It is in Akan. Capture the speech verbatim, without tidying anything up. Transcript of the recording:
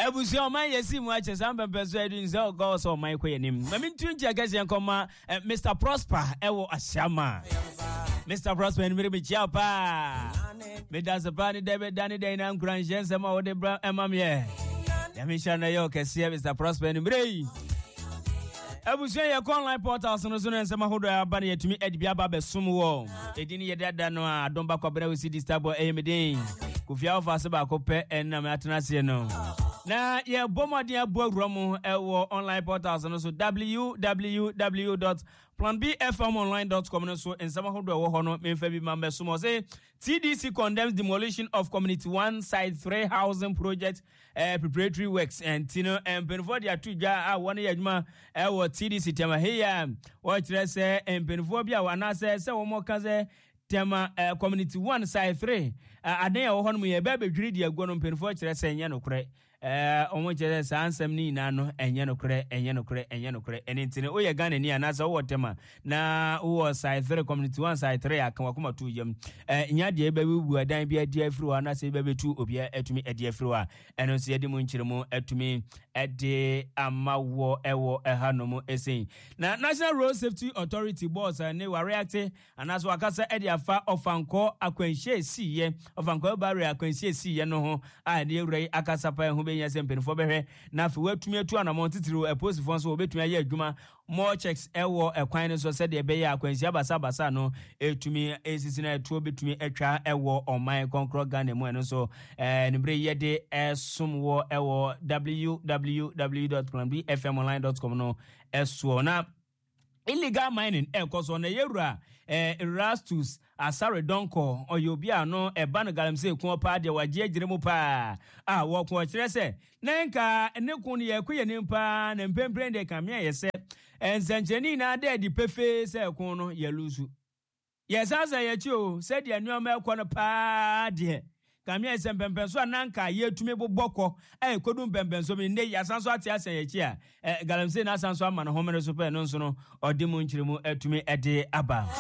Ebusi o man yesi mu ache samba peso edin so go so man ko yenim. Mami tunji agase nkoma Mister Prosper ewo Asiama. Mister Prosper en mire bi chiapa. Me da sapani debe dani de na nkran jense ma wode bra emam ye. Ya mi shana yo kese Mister Prosper en mire. Ebusi ye ko online portals no so nsema hodo aba na yetumi edibia ba besum wo. Edin ye dada no adon ba kwabra we city star boy eyemedin. Kufia ofa se ba ko pe en na matena se no. Na ye bomodin abo romo ewo online portals no so w w w dot plan b f m online dot com no so ensama hodo ewo ho no memfa bi mambe so mo say T D C condemns demolition of community one site three housing project uh, preparatory works and tino and benfo dia tuja a won yaduma ewo T D C tema heya wo kire se benfo bia wana se se wo mo ka se tema uh, community one side three uh, aden ya wo ho no ye ba bedwiri dia gwo no mpenfo kire se enye no kure eh omo kire se ansem ni na no enye no kure enye no kure enye no kure enintine o ye Ghana ni anasa wo tema na wo side three community one side three akan wakoma tu yam eh nya de ba bu adan bi ade afiri wa na se ba betu obi atumi ade afiri wa eno se yede mu nkire mu atumi ade amawo ewo ehanom esen na National Road Safety Authority boss ne wa react anaso akasa ade afa ofanko akwanhye siye ofanko barrier akwanhye siye no ho a de ewrai akasa pa ho benya sempenfo behwe na afi watumi atu anamon titiro eposifo so obetumi aye adwuma more checks ewo ekwan no so se de be ya akwanhye basa basa no etumi esisi na etu obetumi atwa ewo oman konkro Ghana mu eno so eh nibre yede esumwo ewo w w w dot plan b f m online dot com no eso na illegal mining e koso na yewura eh Erastus Asare Donko oyobia no e ban galamse ku pa de waje agire mu pa ah wo ko kire se nenka ne ku ne yakuye nimpa na mpempren de kamia yese enzenjeni na de di pefe se ku no yelusu yesaza yechi o se de anuama ko no pa de kamia yese mpempenso ananka yetumi boboko eh kodum mpempenso mi ne yasanso ate asen yechi a galamse na asanso ama no homere so pe no nso no odimu nchiremu atumi ede aba